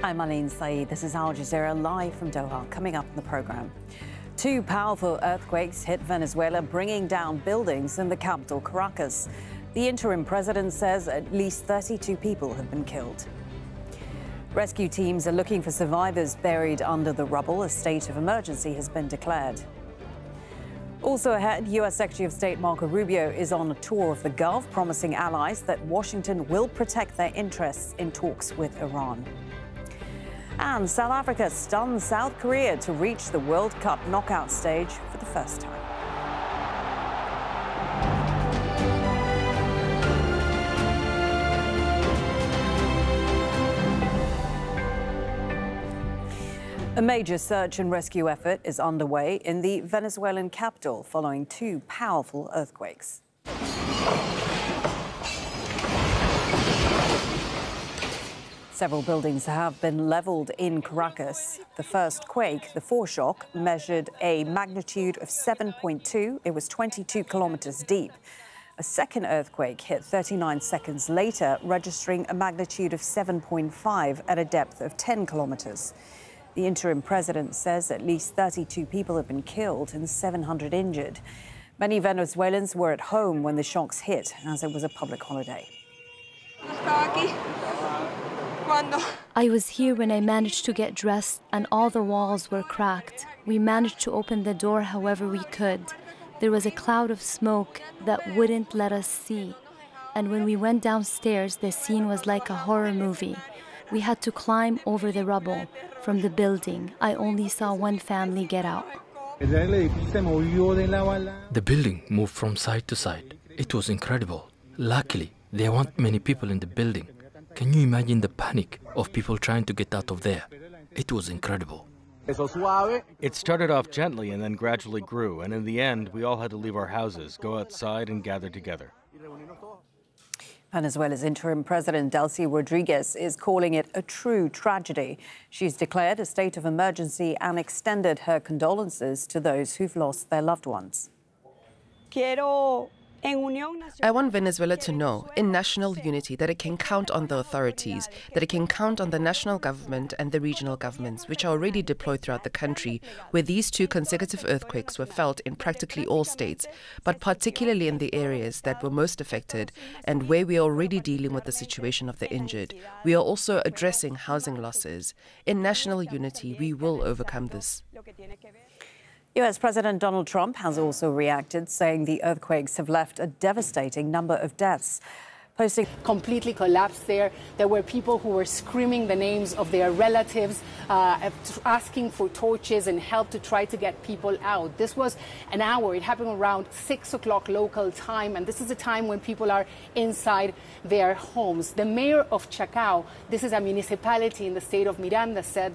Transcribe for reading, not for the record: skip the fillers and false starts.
I'm Aline Saeed. This is Al Jazeera live from Doha. Coming up in the program, two powerful earthquakes hit Venezuela, bringing down buildings in the capital, Caracas. The interim president says at least 32 people have been killed. Rescue teams are looking for survivors buried under the rubble. A state of emergency has been declared. Also ahead, U.S. Secretary of State Marco Rubio is on a tour of the Gulf, promising allies that Washington will protect their interests in talks with Iran. And South Africa stunned South Korea to reach the World Cup knockout stage for the first time. A major search and rescue effort is underway in the Venezuelan capital following two powerful earthquakes. Several buildings have been leveled in Caracas. The first quake, the foreshock, measured a magnitude of 7.2. It was 22 kilometers deep. A second earthquake hit 39 seconds later, registering a magnitude of 7.5 at a depth of 10 kilometers. The interim president says at least 32 people have been killed and 700 injured. Many Venezuelans were at home when the shocks hit, as it was a public holiday. I was here when I managed to get dressed and all the walls were cracked. We managed to open the door however we could. There was a cloud of smoke that wouldn't let us see. And when we went downstairs, the scene was like a horror movie. We had to climb over the rubble from the building. I only saw one family get out. The building moved from side to side. It was incredible. Luckily, there weren't many people in the building. Can you imagine the panic of people trying to get out of there? It was incredible. It started off gently and then gradually grew, and in the end, we all had to leave our houses, go outside and gather together. Venezuela's interim president, Delcy Rodriguez, is calling it a true tragedy. She's declared a state of emergency and extended her condolences to those who've lost their loved ones. I want Venezuela to know, in national unity, that it can count on the authorities, that it can count on the national government and the regional governments, which are already deployed throughout the country, where these two consecutive earthquakes were felt in practically all states, but particularly in the areas that were most affected and where we are already dealing with the situation of the injured. We are also addressing housing losses. In national unity, we will overcome this. U.S. President Donald Trump has also reacted, saying the earthquakes have left a devastating number of deaths. Posting completely collapsed there. There were people who were screaming the names of their relatives, asking for torches and help to try to get people out. This was an hour. It happened around 6 o'clock local time, and this is a time when people are inside their homes. The mayor of Chacao, this is a municipality in the state of Miranda, said